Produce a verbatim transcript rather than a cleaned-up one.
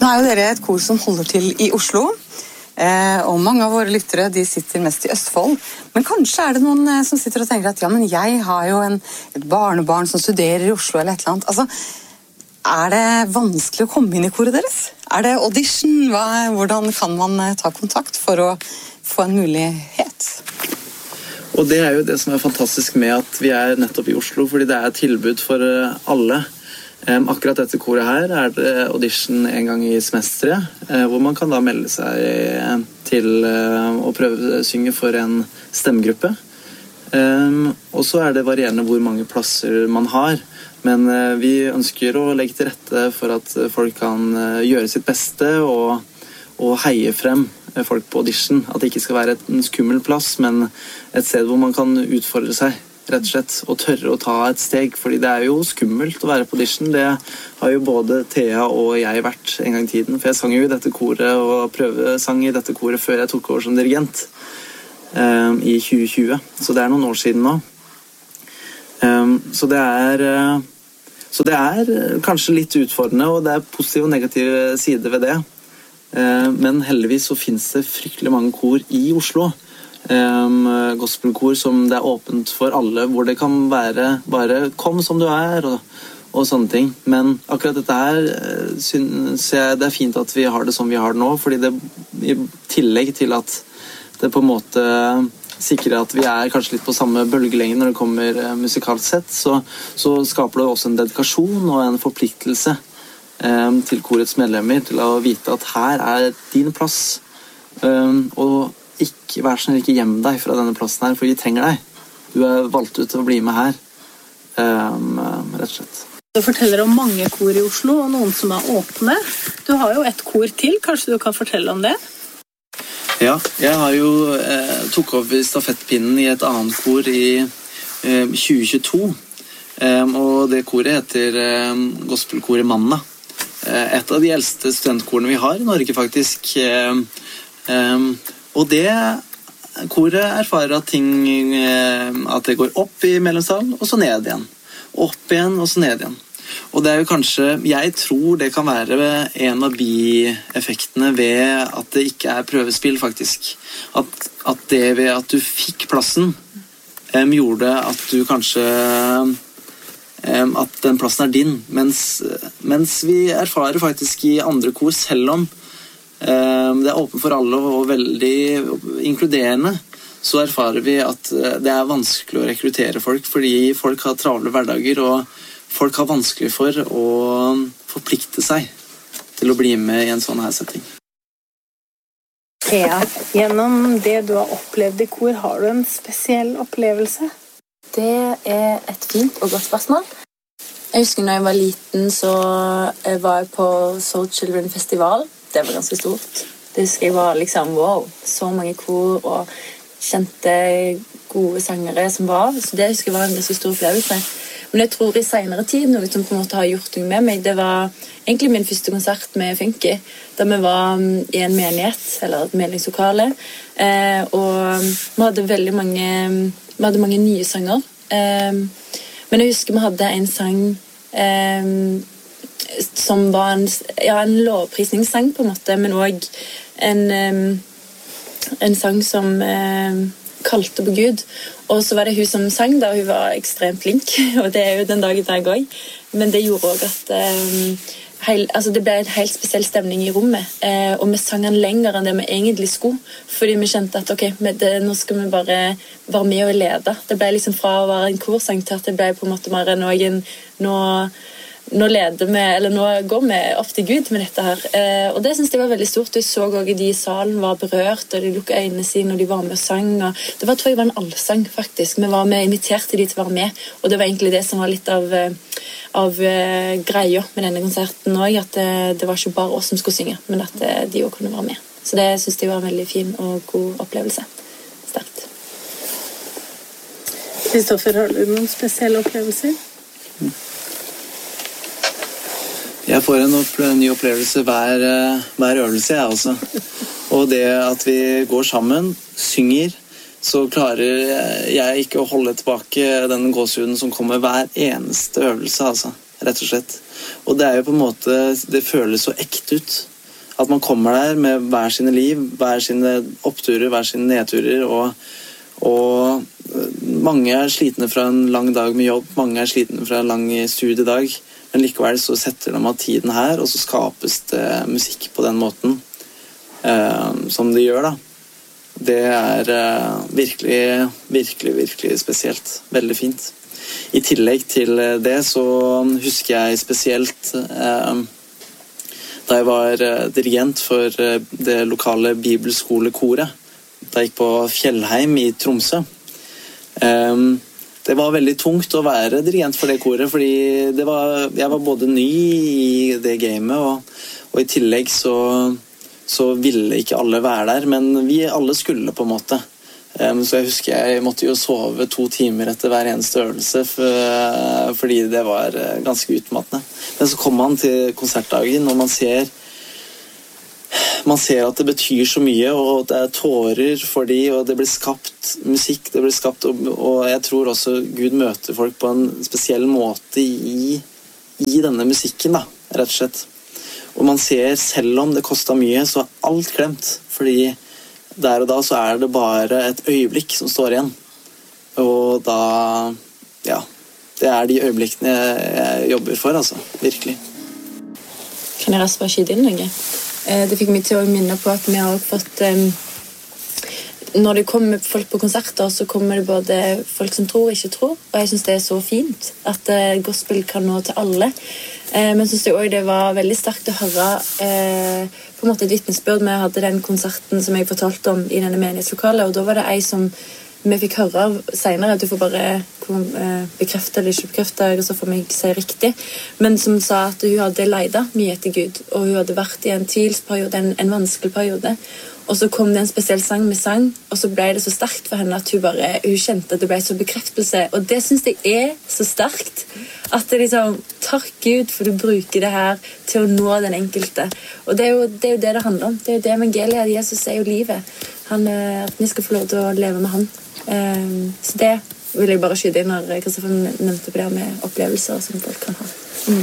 Nå er jo dere et kor som holder til i Oslo, eh, og mange av våre lyttere de sitter mest i Østfold. Men kanskje er det noen eh, som sitter og tenker at ja, men jeg har jo en, et barnebarn som studerer i Oslo eller et eller annet. Altså, er det vanskelig å komme inn i koret deres? Er det audition? Hva, hvordan kan man eh, ta kontakt for å få en mulighet? Og det er jo det som er fantastisk med at vi er nettopp i Oslo, fordi det er et tilbud for alle. Um, akkurat dette koret her er det audition en gang i semesteret, uh, hvor man kan da melde seg til uh, å prøve å synge for en stemmegruppe. Um, og så er det varierende hvor mange plasser man har, men uh, vi ønsker å legge til rette for at folk kan uh, gjøre sitt beste og, og heie frem folk på audition. At det ikke skal være et, en skummel plass, men et sted hvor man kan utfordre seg, rett og slett, og tørre å ta et steg, fordi det er jo skummelt å være på audition. Det har jo både Thea og jeg vært en gang i tiden, for jeg sang jo i dette koret og prøvesang i dette koret før jeg tok over som dirigent um, i tjue tjue, så det er noen år siden nå. Um, så det er uh, så det er kanskje litt utfordrende, og det er positive og negative sider ved det. Uh, men heldigvis så finnes det fryktelig mange kor i Oslo. Um, gospelkor som det er åpent for alle, hvor det kan være bare kom som du er og, og sånne ting, men akkurat dette her synes jeg det er fint at vi har det som vi har det nå, fordi det i tillegg til at det på en måte sikrer at vi er kanskje litt på samme bølgelenge når det kommer musikalsk sett, så, så skaper det også en dedikasjon og en forpliktelse um, til korets medlemmer til å vite at her er din plass, um, og ikke, vær sånn, ikke gjem deg fra denne plassen her, for vi trenger deg. Du er valgt ut til å bli med her, um, rett og slett. Du forteller om mange kor i Oslo, og noen som er åpne. Du har jo et kor til, kanskje du kan fortelle om det? Ja, jeg har jo eh, tok over stafettpinnen i et annet kor i eh, tjue tjueto, um, og det koret heter eh, Gospelkoret Manna. Eh, et av de eldste studentkorene vi har i Norge, faktisk. Eh, um, Og det koret erfarer at ting at det går opp i mellomsalen, og så ned igjen. Opp igjen, og så ned igjen. Og det er jo kanskje, jeg tror det kan være en av bieffektene ved at det ikke er prøvespill, faktisk. At, at det ved at du fikk plassen, um, gjorde at du kanskje um, at den plassen er din. Mens, mens vi erfarer faktisk i andre kor, selv om det er åpent for alle og veldig inkluderende, så erfarer vi at det er vanskelig å rekruttere folk, fordi folk har travle hverdager, og folk har vanskelig for å forplikte seg til å bli med i en sånn her setting. Thea, gjennom det du har opplevd i kor, har du en spesiell opplevelse? Det er et fint og godt spørsmål. Jeg husker når jeg var liten, så var jeg på Soul Children Festival. Det var ganske stort. Det husker jeg var liksom, wow, så mange kor og kjente gode sangere som var, så det husker jeg var en ganske stor opplevelse. Men jeg tror i senere tid, noe som på en måte har gjort noe med meg, det var egentlig min første konsert med Funky, da vi var i en menighet, eller et menighetslokale, eh, og vi hadde veldig mange, vi hadde mange nye sanger. Eh, men jeg husker vi hadde en sang eh, som var en, ja, en lovprisningssang på en måte, men også en, um, en sang som um, kalte på Gud. Og så var det hun som sang da, hun var ekstremt flink, og det er jo den dag i dag også. Men det gjorde også at um, heil, altså det ble en helt spesiell stemning i rommet, uh, og vi sang den lenger enn det vi egentlig skulle, fordi vi kjente at ok, det, nå skal vi bare være med og lede. Det ble liksom fra å være en korsang til at det ble på en måte mer enn noen nå Nå, leder vi, eller nå går vi opp til Gud med dette her. Eh, og det synes jeg var veldig stort. Jeg så også de i salen var berørt, og de lukket øynene sine, og de var med og sang. Og det var, tror jeg var en allsang, faktisk. Vi var med, inviterte de til å være med, og det var egentlig det som var litt av, av uh, greia med denne konserten også, at det, det var ikke bare oss som skulle synge, men at uh, de også kunne være med. Så det synes jeg var en veldig fin og god opplevelse. Sterkt. Kristoffer, har du noen spesielle opplevelser? Mm. Jeg får en, opp, en ny opplevelse hver, hver øvelse, jeg også. Og det at vi går sammen, synger, så klarer jeg ikke å holde tilbake den gåsehuden som kommer hver eneste øvelse, altså, rett og slett. Og det er jo på en måte, det føles så ekte ut. At man kommer der med hver sine liv, hver sine oppturer, hver sine nedturer, og, og mange er slitne fra en lang dag med jobb, mange er slitne fra en lang studiedag, men likevel så setter de av tiden her, og så skapes det musikk på den måten eh, som de gjør da. Det er eh, virkelig, virkelig, virkelig spesielt. Veldig fint. I tillegg til det så husker jeg spesielt eh, da jeg var dirigent for det lokale bibelskolekoret, da jeg gikk på Fjellheim i Tromsø. Det var veldig tungt å være dirigent for det koret, fordi det var, jeg var både ny i det gamet, og, og i tillegg så, så ville ikke alle være der, men vi alle skulle på en måte. Så jeg husker jeg måtte jo sove to timer etter hver eneste øvelse, for, fordi det var ganske utmattende. Men så kom man til konsertdagen, og man ser, man ser at det betyr så mye, og det er tårer for de, og det blir skapt musikk, det blir skapt, og, og jeg tror også Gud møter folk på en spesiell måte i, i denne musikken, da, rett og slett. Og man ser, selv om det kostet mye, så er alt glemt, fordi der og da så er det bare et øyeblikk som står igjen. Og da, ja, det er de øyeblikkene jeg, jeg jobber for, altså, virkelig. Kan jeg raskt bare skyte inn noe? Det fikk meg til å minne på at vi har fått, um, når det kommer folk på konserter, så kommer det både folk som tror og ikke tror, og jeg synes det er så fint at uh, gospel kan nå til alle. Uh, men synes jeg også det var veldig sterkt å høre uh, på en måte et vittnesbyrd. Vi hadde den konserten som jeg fortalte om i denne menighetslokalet, og da var det ei som vi fikk høre av senere, at du får bare bekrefte eller ikke bekrefte, og så får vi ikke si riktig, men som sa at hun hadde leidet mye etter Gud, og hun hadde vært i en tvilsperiode, en, en vanskelig periode, og så kom det en spesiell sang med sang, og så ble det så sterkt for henne at hun bare, hun kjente at det ble så bekreftelse, og det synes jeg er så sterkt, at det liksom, takk Gud for du bruker det her til å nå den enkelte, og det er jo det er jo det, det handler om, det er jo det evangeliet, Jesus er jo livet, han, at vi skal få lov til å leve med han. Um, så det vil jeg bare skyte inn når Kristoffer nevnte på det med opplevelser som folk kan ha. Mm.